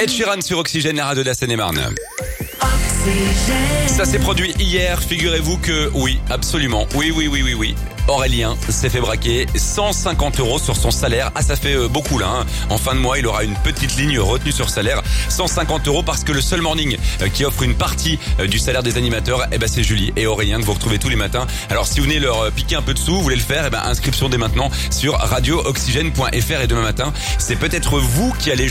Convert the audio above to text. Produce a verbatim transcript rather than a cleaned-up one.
Ed Sheeran sur Oxygène, la radio de la Seine-et-Marne. Ça s'est produit hier, figurez-vous que oui, absolument, oui, oui, oui, oui, oui. Aurélien s'est fait braquer cent cinquante euros sur son salaire. Ah, ça fait beaucoup là, hein. En fin de mois, il aura une petite ligne retenue sur salaire. cent cinquante euros parce que le seul morning qui offre une partie du salaire des animateurs, eh ben, c'est Julie et Aurélien que vous retrouvez tous les matins. Alors, si vous venez leur piquer un peu de sous, vous voulez le faire, eh ben, inscription dès maintenant sur radio oxygène point f r et demain matin, c'est peut-être vous qui allez